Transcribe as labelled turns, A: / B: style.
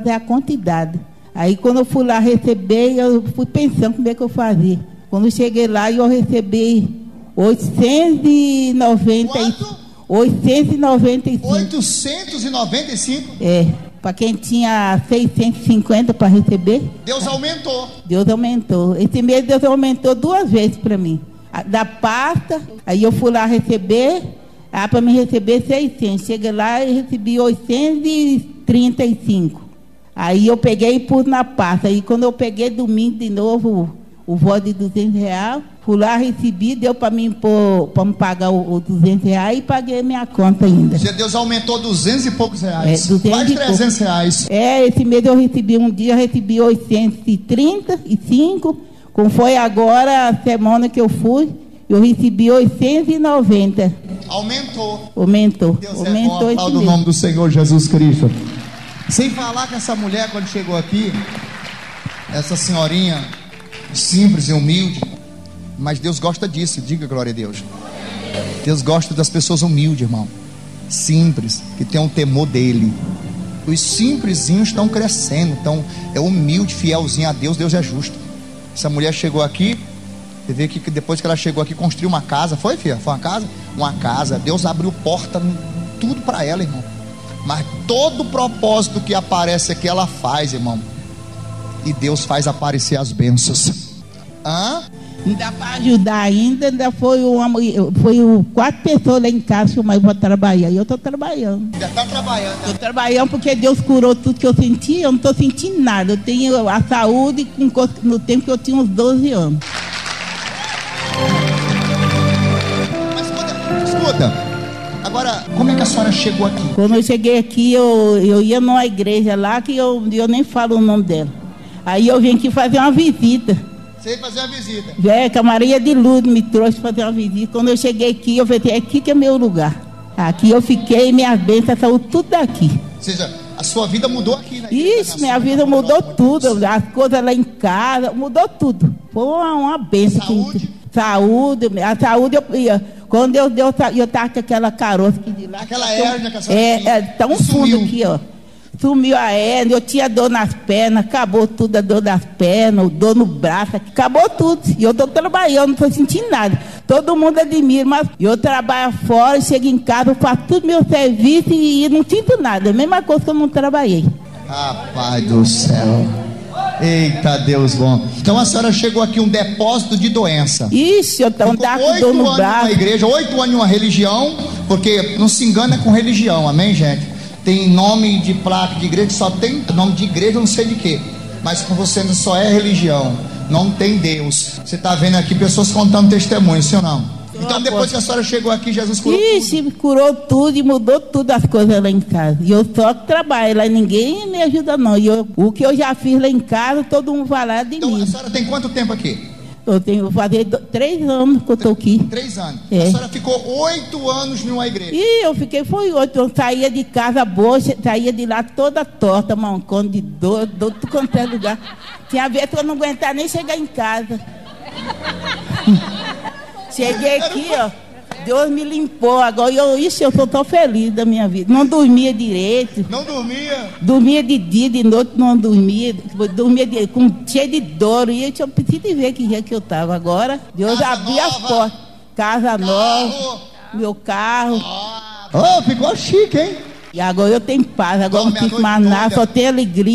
A: fazer a quantidade. Aí quando eu fui lá receber, eu fui pensando como é que eu fazia. Quando eu cheguei lá, eu recebi 890.
B: Quanto?
A: 895.
B: 895?
A: É, para quem tinha 650 para receber.
B: Deus aumentou.
A: Deus aumentou. Esse mês Deus aumentou 2 vezes para mim. Da pasta, aí eu fui lá receber, para me receber 600. Cheguei lá e recebi 835. Aí eu peguei e pus na pasta. Aí quando eu peguei domingo de novo o voto de R$200, fui lá, recebi, deu para mim pagar os R$200 e paguei minha conta ainda.
B: Deus aumentou 200 e poucos reais.
A: 200
B: mais
A: e
B: R$300 reais.
A: Esse mês eu recebi um dia, eu recebi 835. Como foi agora, a semana que eu fui, eu recebi 890.
B: Aumentou.
A: Aumentou.
B: Deus
A: Aumentou
B: é bom, do nome do Senhor Jesus Cristo. Sem falar que essa mulher, quando chegou aqui, essa senhorinha simples e humilde, mas Deus gosta disso, diga glória a Deus. Deus gosta das pessoas humildes, irmão, simples, que tem um temor dele. Os simplesinhos estão crescendo, é humilde, fielzinho a Deus. Deus é justo. Essa mulher chegou aqui, você vê que depois que ela chegou aqui, construiu uma casa. Foi, filha? Foi uma casa? Uma casa. Deus abriu porta, tudo para ela, irmão. Mas todo propósito que aparece aqui, ela faz, irmão. E Deus faz aparecer as bênçãos.
A: Ainda para ajudar ainda foi 4 pessoas lá em casa que eu mais vou trabalhar. E eu estou trabalhando.
B: Ainda está trabalhando.
A: Estou trabalhando porque Deus curou tudo que eu senti. Eu não estou sentindo nada. Eu tenho a saúde no tempo que eu tinha uns 12 anos.
B: Mas escuta, agora, como é que a senhora chegou aqui?
A: Quando eu cheguei aqui, eu ia numa igreja lá que eu nem falo o nome dela. Aí eu vim aqui fazer uma visita.
B: Você veio fazer uma visita?
A: Que a Maria de Lourdes me trouxe fazer uma visita. Quando eu cheguei aqui, eu falei, é aqui que é meu lugar. Aqui eu fiquei, minhas bênçãos saiu tudo daqui.
B: Ou seja, a sua vida mudou aqui, né?
A: Isso, minha vida mudou tudo. As coisas lá em casa, mudou tudo. Foi uma bênção.
B: Saúde?
A: Saúde. A saúde, quando Deus deu, eu estava com aquela caroça aqui de lá.
B: Aquela hérnia que a senhora tinha.
A: Tá um fundo aqui, ó. Sumiu a hérnia, eu tinha dor nas pernas, acabou tudo, a dor das pernas, dor no braço, acabou tudo. E eu estou trabalhando, não estou sentindo nada. Todo mundo admira, mas eu trabalho fora, chego em casa, eu faço tudo meu serviço e não sinto nada. A mesma coisa que eu não trabalhei.
B: Rapaz do céu. Eita, Deus bom. Então a senhora chegou aqui um depósito de doença.
A: Ixi, eu estava com dor no braço.
B: 8 anos na igreja, 8 anos em uma religião, porque não se engana com religião, amém, gente? Tem nome de placa de igreja que só tem nome de igreja, não sei de quê. Mas com você não só é religião, não tem Deus. Você está vendo aqui pessoas contando testemunho, sim ou não? Então depois que a senhora chegou aqui, Jesus curou tudo.
A: Curou tudo e mudou tudo as coisas lá em casa. E eu só que trabalho lá, ninguém me ajuda não. O que eu já fiz lá em casa, todo mundo vai lá de mim.
B: Então a senhora tem quanto tempo aqui?
A: Eu tenho fazer 3 anos que eu estou aqui.
B: 3 anos.
A: É.
B: A senhora ficou 8 anos numa igreja.
A: Eu fiquei, foi 8. Eu saía de casa boa, saía de lá toda torta, mancando de dor, tudo quanto é lugar. Tinha vez que eu não aguentava nem chegar em casa. Cheguei aqui, ó. Deus me limpou. Agora eu sou tão feliz da minha vida. Não dormia direito.
B: Não dormia?
A: Dormia de dia, de noite não dormia. Dormia cheio de dor. E eu preciso ver que dia que eu estava. Agora, Deus abriu as portas. Casa nova, meu carro.
B: Ficou chique, hein?
A: E agora eu tenho paz. Agora não fico mais nada, só tenho alegria.